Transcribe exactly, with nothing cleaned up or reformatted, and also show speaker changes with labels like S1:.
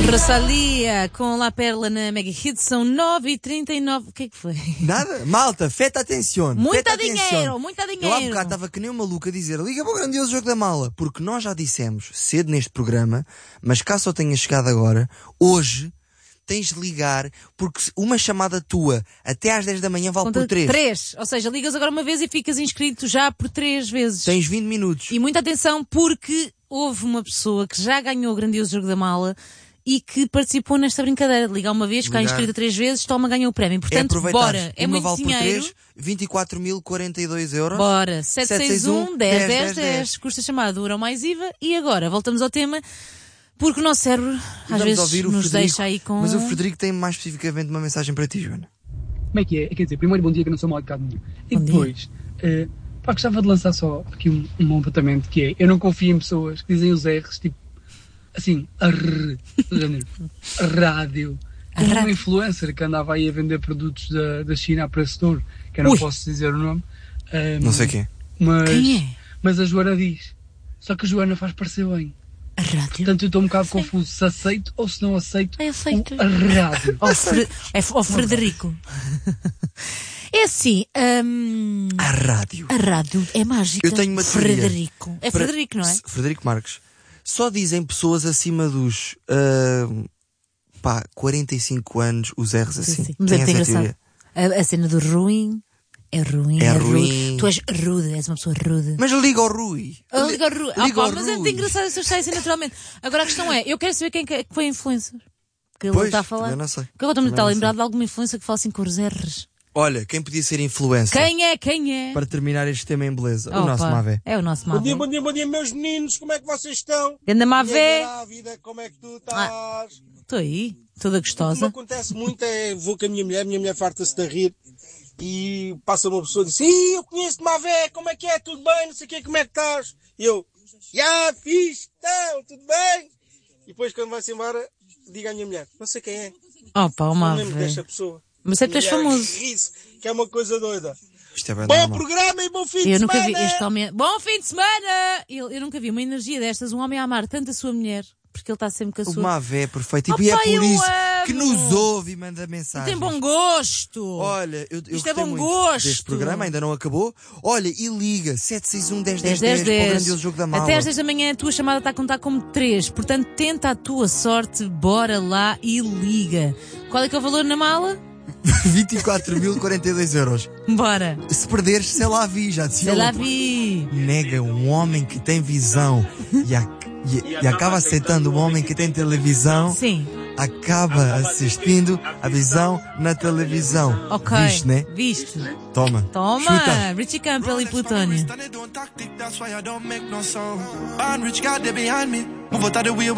S1: Rosalia com La Perla na Mega Hits, são nove e trinta e nove. O que é que foi?
S2: Nada? Malta, feta atenção.
S1: Muita
S2: feta
S1: dinheiro,
S2: atención.
S1: muita dinheiro.
S2: Eu há bocado estava que nem uma maluca a dizer: liga para o grandioso jogo da mala. Porque nós já dissemos cedo neste programa, mas caso só tenha chegado agora, hoje tens de ligar, porque uma chamada tua até às dez da manhã vale
S1: Conta
S2: por três.
S1: três. Ou seja, ligas agora uma vez e ficas inscrito já por três vezes.
S2: Tens vinte minutos.
S1: E muita atenção, porque houve uma pessoa que já ganhou o grandioso jogo da mala e que participou nesta brincadeira. Ligar uma vez, ficar
S2: Ligar.
S1: inscrita três vezes, toma, ganha o prémio.
S2: É
S1: Portanto,
S2: aproveitar.
S1: bora. É
S2: Uma
S1: muito
S2: vale
S1: dinheiro.
S2: por três, vinte e quatro mil e quarenta e dois euros.
S1: Bora. sete seis um, dez, dez,
S2: dez.
S1: dez. Custa chamada Euro mais I V A. E agora, voltamos ao tema, porque o nosso cérebro às
S2: Vamos
S1: vezes
S2: ouvir o
S1: nos
S2: Frederico,
S1: deixa aí com...
S2: Mas o Frederico tem mais especificamente uma mensagem para ti, Joana.
S3: Como é que é? Quer dizer, primeiro, bom dia, que eu não sou mal educado nenhum. E
S1: Bom
S3: depois, uh, pá, gostava de lançar só aqui um, um apontamento, que é: eu não confio em pessoas que dizem os R's, tipo, assim, arr, rádio. Como uma influencer que andava aí a vender produtos da, da China a preço de ouro, que eu não
S1: Ui.
S3: posso dizer o nome. Um,
S2: Não sei quem.
S3: Mas,
S1: Quem é?
S3: mas a Joana diz. Só que a Joana faz parecer bem.
S1: A rádio.
S3: Portanto, eu estou um bocado confuso se aceito ou se não aceito
S1: É aceito.
S3: o a rádio.
S1: Ao, Fre... é, ao Frederico. É assim, hum,
S2: A rádio.
S1: a rádio é mágica.
S2: Eu tenho uma teoria.
S1: Frederico. É
S2: Para-
S1: Frederico, não é?
S2: Frederico Marques. Só dizem pessoas acima dos ah, pá, quarenta e cinco anos os R's assim.
S1: Sim, sim. Mas é
S2: Tem
S1: muito
S2: essa
S1: engraçado.
S2: teoria.
S1: A, a cena do ruim é ruim.
S2: É
S1: rude.
S2: ruim.
S1: Tu és rude, és uma pessoa rude.
S2: Mas liga ao Rui.
S1: Ah, liga ao Rui. Ah,
S2: liga
S1: pá,
S2: ao
S1: mas é muito
S2: Rui.
S1: engraçado isso sair assim naturalmente. Agora a questão é, eu quero saber quem que é que foi a influencer. Que ele
S2: Pois,
S1: está a falar.
S2: também não sei.
S1: Porque agora estou-me
S2: Também
S1: a
S2: não
S1: lembrar
S2: sei.
S1: de alguma influência que fala assim com os R's.
S2: Olha, quem podia ser influencer
S1: Quem é? Quem é?
S2: para terminar este tema em beleza?
S1: Opa,
S2: O nosso Mavé.
S1: É o nosso
S4: Bom dia,
S1: Mavé.
S4: bom dia, bom dia, meus meninos, como é que vocês estão?
S1: Ganda Mavé.
S4: E aí, a vida, como é que tu estás?
S1: Estou aí, toda
S4: O que me
S1: gostosa.
S4: acontece muito é, vou com a minha mulher, minha mulher farta-se de a rir, e passa uma pessoa e diz: Ih, eu conheço-te, Mavé, como é que é, tudo bem, não sei o quê, como é que estás? E eu: Já, fixe, então, tudo bem? E depois, quando vai-se embora, diga à minha mulher: Não sei quem é,
S1: Opa, o
S4: não lembro
S1: Mavé.
S4: desta pessoa.
S1: Mas é que tu és
S4: E a mulher
S1: famoso.
S4: ri-se, que é uma coisa doida.
S2: Isto é bem
S4: Bom
S2: normal.
S4: programa e bom fim de
S1: Eu nunca
S4: semana!
S1: vi este homem. Bom fim de semana! Eu, eu nunca vi uma energia destas, um homem a amar tanto a sua mulher, porque ele está sempre com a
S2: O
S1: sua.
S2: Mavé é perfeito.
S1: Oh,
S2: E é
S1: pai,
S2: por
S1: eu
S2: isso
S1: amo.
S2: que nos ouve e manda mensagem.
S1: Tem bom gosto!
S2: Olha, eu, eu
S1: Isto é
S2: gostei
S1: bom
S2: muito
S1: gosto.
S2: deste programa, ainda não acabou. Olha, e liga sete seis um, dez, dez,
S1: dez,
S2: dez, para o
S1: dez,
S2: grandioso jogo da mala.
S1: Até às dez da manhã a tua chamada está a contar como três. Portanto, tenta a tua sorte, bora lá e liga. Qual é que é o valor na mala?
S2: vinte e quatro mil e quarenta e dois euros.
S1: Bora!
S2: Se perderes, sei lá vi, já disse.
S1: Sei lá, vi!
S2: Nega um homem que tem visão e, a- e- e acaba aceitando um homem que tem televisão,
S1: Sim,
S2: acaba assistindo a visão na televisão.
S1: ok.
S2: Viste, né?
S1: Viste.
S2: Toma.
S1: Toma!
S2: Chuta.
S1: Richie Campbell e Plutónio.
S5: Standing doing tactic, that's why I don't make no sound. Band rich got there behind me. Move out of the way.